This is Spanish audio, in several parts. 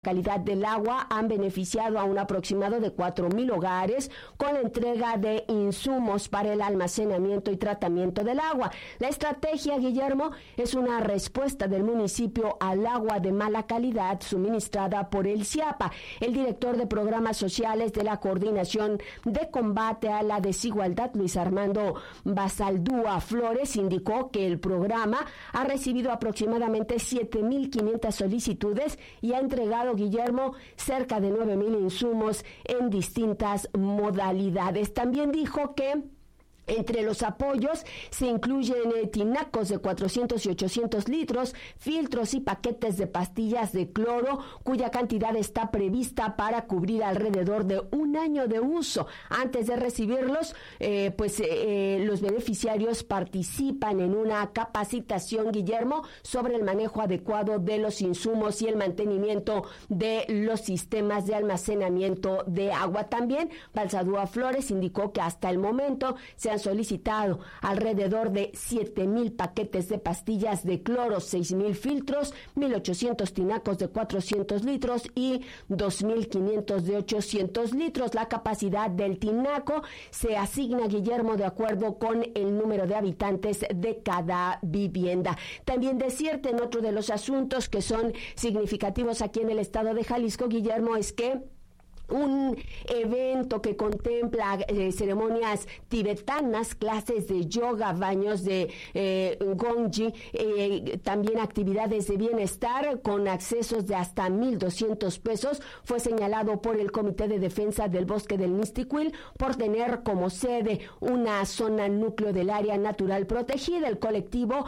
calidad del agua han beneficiado a un aproximado de 4,000 hogares con la entrega de insumos para el almacenamiento y tratamiento del agua. La estrategia, Guillermo, es una respuesta del municipio al agua de mala calidad suministrada por el CIAPA. El director de programas sociales de la Coordinación de Combate a la Desigualdad, Luis Armando Basaldúa Flores, indicó que el programa ha recibido aproximadamente 7,500 solicitudes y ha entregado, Guillermo, cerca de 9,000 insumos en distintas modalidades. También dijo que entre los apoyos se incluyen tinacos de 400 y 800 litros, filtros y paquetes de pastillas de cloro, cuya cantidad está prevista para cubrir alrededor de un año de uso. Antes de recibirlos, los beneficiarios participan en una capacitación, Guillermo, sobre el manejo adecuado de los insumos y el mantenimiento de los sistemas de almacenamiento de agua. También Balsadúa Flores indicó que hasta el momento se han solicitado alrededor de 7,000 paquetes de pastillas de cloro, 6,000 filtros, 1,800 tinacos de 400 litros y 2,500 de 800 litros. La capacidad del tinaco se asigna, Guillermo, de acuerdo con el número de habitantes de cada vivienda. También decirte, en otro de los asuntos que son significativos aquí en el estado de Jalisco, Guillermo, es que un evento que contempla ceremonias tibetanas, clases de yoga, baños de Gongji, también actividades de bienestar con accesos de hasta 1,200 pesos, fue señalado por el Comité de Defensa del Bosque del Nistiquil por tener como sede una zona núcleo del área natural protegida. El colectivo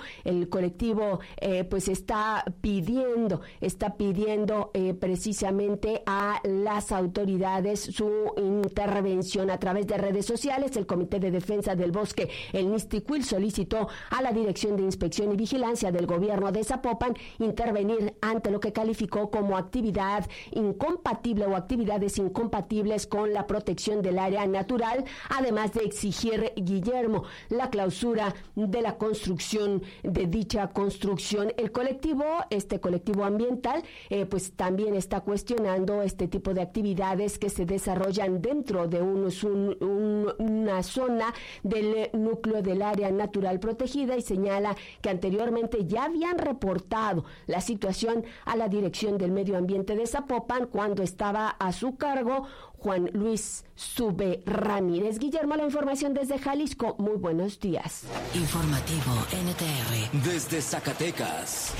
está pidiendo precisamente a las autoridades su intervención a través de redes sociales. El Comité de Defensa del Bosque, el Nistiquil, solicitó a la Dirección de Inspección y Vigilancia del Gobierno de Zapopan intervenir ante lo que calificó como actividad incompatible o actividades incompatibles con la protección del área natural, además de exigir, Guillermo, la clausura de la construcción de dicha construcción. Este colectivo ambiental, también está cuestionando este tipo de actividades que se desarrollan dentro de una zona del núcleo del área natural protegida, y señala que anteriormente ya habían reportado la situación a la Dirección del Medio Ambiente de Zapopan cuando estaba a su cargo Juan Luis Sube Ramírez. Guillermo, la información desde Jalisco. Muy buenos días. Informativo NTR desde Zacatecas.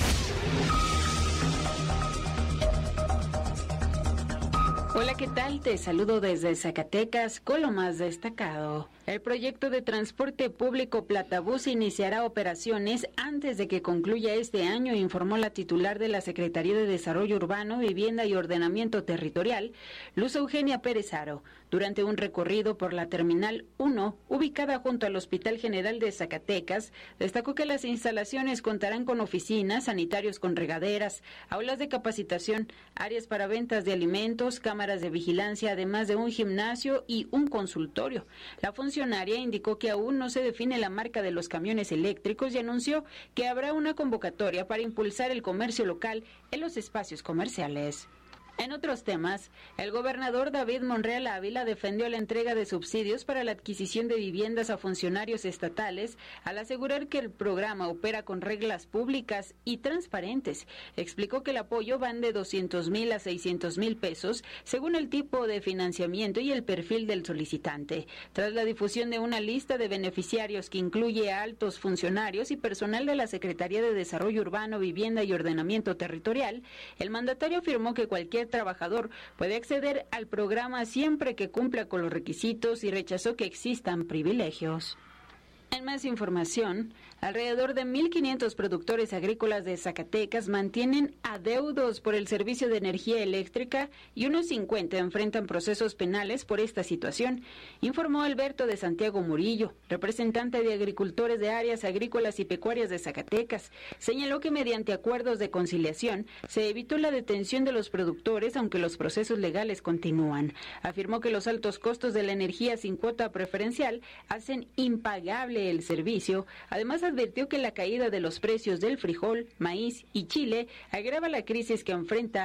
Hola, ¿qué tal? Te saludo desde Zacatecas con lo más destacado. El proyecto de transporte público Platabús iniciará operaciones antes de que concluya este año, informó la titular de la Secretaría de Desarrollo Urbano, Vivienda y Ordenamiento Territorial, Luz Eugenia Pérez Haro, durante un recorrido por la Terminal 1, ubicada junto al Hospital General de Zacatecas. Destacó que las instalaciones contarán con oficinas, sanitarios con regaderas, aulas de capacitación, áreas para ventas de alimentos, cámaras de vigilancia, además de un gimnasio y un consultorio. La funcionaria indicó que aún no se define la marca de los camiones eléctricos y anunció que habrá una convocatoria para impulsar el comercio local en los espacios comerciales. En otros temas, el gobernador David Monreal Ávila defendió la entrega de subsidios para la adquisición de viviendas a funcionarios estatales al asegurar que el programa opera con reglas públicas y transparentes. Explicó que el apoyo van de 200,000 a 600,000 pesos según el tipo de financiamiento y el perfil del solicitante. Tras la difusión de una lista de beneficiarios que incluye a altos funcionarios y personal de la Secretaría de Desarrollo Urbano, Vivienda y Ordenamiento Territorial, el mandatario afirmó que cualquier trabajador puede acceder al programa siempre que cumpla con los requisitos y rechazó que existan privilegios. En más información, alrededor de 1,500 productores agrícolas de Zacatecas mantienen adeudos por el servicio de energía eléctrica y unos 50 enfrentan procesos penales por esta situación, informó Alberto de Santiago Murillo, representante de agricultores de áreas agrícolas y pecuarias de Zacatecas. Señaló que mediante acuerdos de conciliación se evitó la detención de los productores, aunque los procesos legales continúan. Afirmó que los altos costos de la energía sin cuota preferencial hacen impagable el servicio. Además, advirtió que la caída de los precios del frijol, maíz y chile agrava la crisis que enfrenta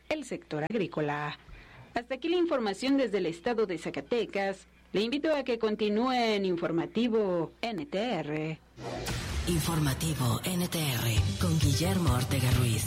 el sector agrícola. Hasta aquí la información desde el estado de Zacatecas. Le invito a que continúe en Informativo NTR. Informativo NTR con Guillermo Ortega Ruiz.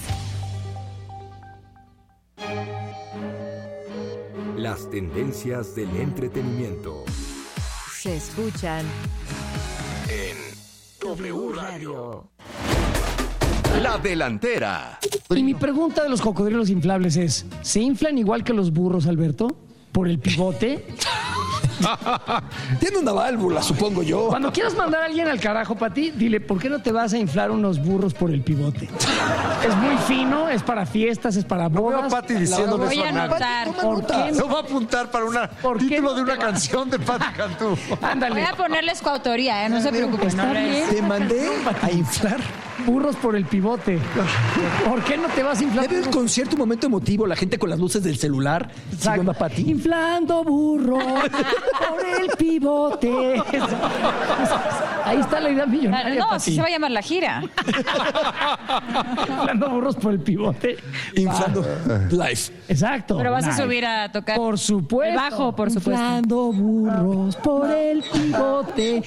Las tendencias del entretenimiento se escuchan en W Radio. La delantera. Y mi pregunta de los cocodrilos inflables es, ¿se inflan igual que los burros, Alberto? ¿Por el pivote? Tiene una válvula, supongo yo. Cuando quieras mandar a alguien al carajo, Pati, dile, ¿por qué no te vas a inflar unos burros por el pivote? Es muy fino, es para fiestas, es para bodas. No veo a Pati diciéndole eso a nadie. ¿Por qué no va a apuntar para un título de una canción de Pati Cantú. Ándale. Voy a ponerles coautoría, no se preocupen. Te mandé a inflar burros por el pivote. ¿Por qué no te vas a inflar? Debe el concierto un momento emotivo, la gente con las luces del celular siguiendo a Pati. Inflando burros por el pivote. Ahí está la idea millonaria. No, Pati. así se va a llamar la gira. Inflando burros por el pivote. Inflando live. Exacto. Pero vas a live. subir a tocar. Por supuesto. El bajo, por supuesto. Inflando burros por el pivote.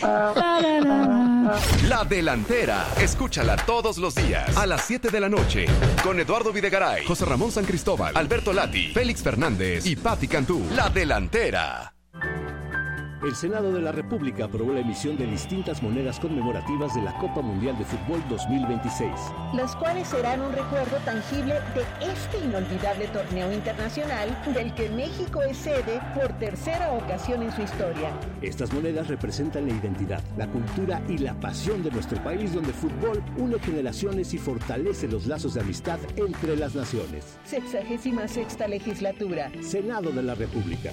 La delantera. Escúchala todos los días a las 7 de la noche con Eduardo Videgaray, José Ramón San Cristóbal, Alberto Lati, Félix Fernández y Pati Cantú. La delantera. El Senado de la República aprobó la emisión de distintas monedas conmemorativas de la Copa Mundial de Fútbol 2026. Las cuales serán un recuerdo tangible de este inolvidable torneo internacional del que México es sede por tercera ocasión en su historia. Estas monedas representan la identidad, la cultura y la pasión de nuestro país, donde el fútbol une generaciones y fortalece los lazos de amistad entre las naciones. 66ª legislatura. Senado de la República.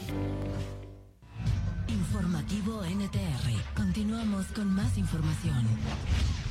Informativo NTR. Continuamos con más información.